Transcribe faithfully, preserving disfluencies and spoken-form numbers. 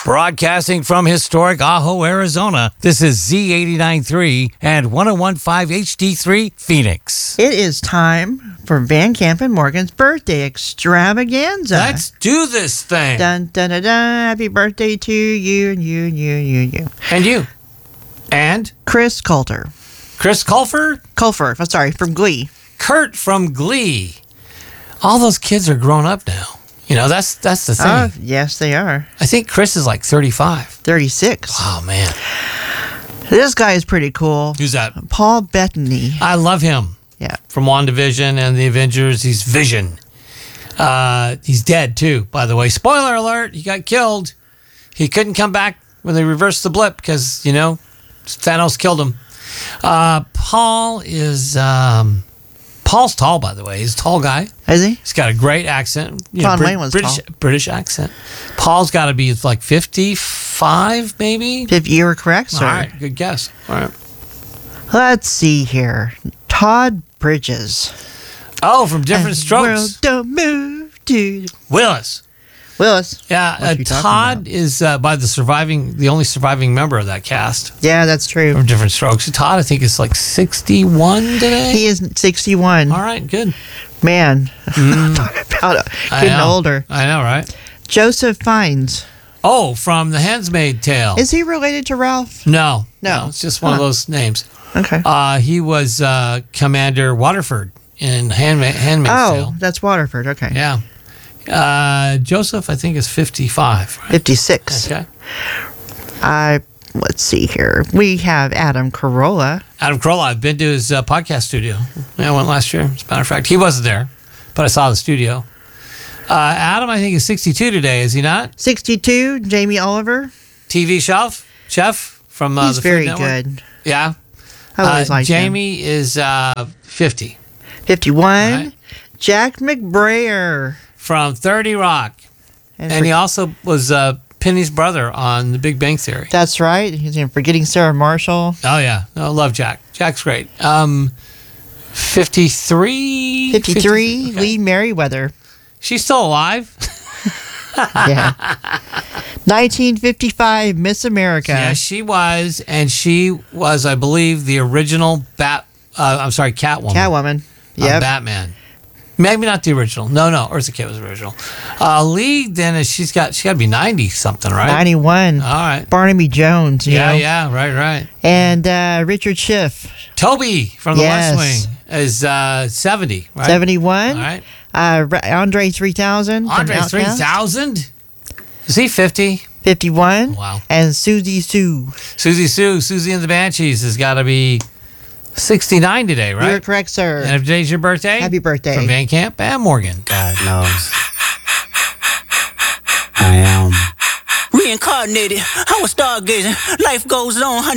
Broadcasting from historic Ajo, Arizona, this is Z eighty-nine point three and one oh one point five H D three Phoenix. It is time for Van Camp and Morgan's birthday extravaganza. Let's do this thing. Dun, dun, dun, dun. Happy birthday to you and you and you and you and you. And you. And? Chris Coulter. Chris Colfer? Colfer, I'm sorry, from Glee. Kurt from Glee. All those kids are grown up now. You know, that's that's the thing. Uh, yes, they are. I think Chris is like thirty-five. thirty-six. Oh, man. This guy is pretty cool. Who's that? Paul Bettany. I love him. Yeah. From WandaVision and the Avengers. He's Vision. Uh, he's dead, too, by the way. Spoiler alert, he got killed. He couldn't come back when they reversed the blip because, you know, Thanos killed him. Uh, Paul is... Um, Paul's tall, by the way. He's a tall guy. Is he? He's got a great accent. You John know, Wayne was British, tall. British accent. Paul's got to be like fifty-five, maybe? If you were correct, sir. All right, good guess. All right. Let's see here. Todd Bridges. Oh, from Different And Strokes. World don't move, dude. Willis. Willis. Yeah, What uh, you talking Todd about? is uh, by the surviving, the only surviving member of that cast Yeah, that's true. from Different Strokes. Todd, I think, is like sixty-one today. He is sixty-one. All right, good. Man, talking about I getting know. older. I know, right? Joseph Fiennes. Oh, from The Handmaid's Tale. Is he related to Ralph? no, No. it's just one of Huh. those names. Okay. Uh, he was uh, Commander Waterford in Handma- Handmaid's oh, Tale. that's Waterford. Okay. Yeah. Uh, Joseph, I think, is fifty-five. Right? fifty-six. Okay. I let's see here. We have Adam Carolla. Adam Carolla, I've been to his uh, podcast studio. Yeah, I went last year, as a matter of fact. He wasn't there, but I saw the studio. Uh, Adam, I think, is sixty-two today, is he not? sixty-two. Jamie Oliver. T V chef, chef from uh, He's the very Food Network. good. Yeah. I always Uh, liked him. Jamie is uh, fifty. fifty-one. Right. Jack McBrayer. From thirty Rock. And, And for- he also was uh, Penny's brother on The Big Bang Theory. that's right. He's in Forgetting Sarah Marshall. Oh, yeah. I love Jack. Jack's great. Um, fifty-three? fifty-three. Okay. Lee Merriweather. She's still alive? Yeah. nineteen fifty-five Miss America. Yeah, she was. And she was, I believe, the original Bat... Uh, I'm sorry, Catwoman. Catwoman. on Yep. Batman. Maybe not the original. No, no. Eartha Kitt was the original. Uh, Lee, then, is she's got... She got to be ninety something, right? ninety-one. All right. Barnaby Jones. You Yeah, know? yeah. Right, right. And uh, Richard Schiff. Toby from The Yes. West Wing is uh, seventy, right? seventy-one. All right. Uh, Ra- Andre three thousand. from Andre Outcast. three thousand? Is he fifty? fifty-one. Wow. And Susie Sue. Susie Sue, Susie and the Banshees has got to be sixty-nine today, right? You're correct, sir. And if today's your birthday? Happy birthday. From Van Camp and Morgan. God knows. I am. Reincarnated, I was stargazing. Life goes on, honey.